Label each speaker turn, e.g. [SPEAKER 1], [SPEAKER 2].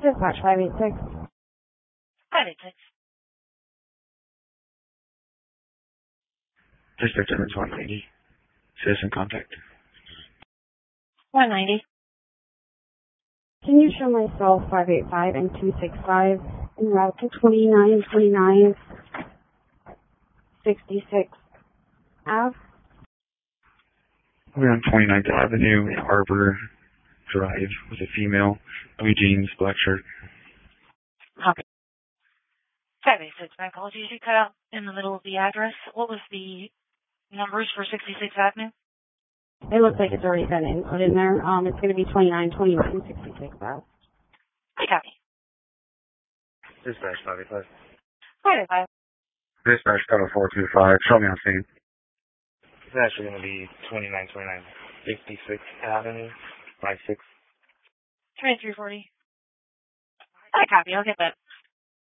[SPEAKER 1] Dispatch 586.
[SPEAKER 2] 586.
[SPEAKER 3] District Evans 190. Citizen contact.
[SPEAKER 2] 190.
[SPEAKER 1] Can you show myself 585 and 265 en route to 2929 66 Ave?
[SPEAKER 3] We're on 29th Avenue, Arbor Drive with a female, blue jeans, black shirt.
[SPEAKER 2] Copy. 586. My apologies. You cut out in the middle of the address. What was the numbers for 66 Avenue?
[SPEAKER 1] It looks like it's already been input in there. It's going to be 2921 66 Ave.
[SPEAKER 2] I copy.
[SPEAKER 3] Dispatch 585.
[SPEAKER 2] 585.
[SPEAKER 3] Dispatch cover 425. Show me on scene. It's actually going to be 2929 66 Avenue, 56.
[SPEAKER 2] 2340. I copy. I'll get that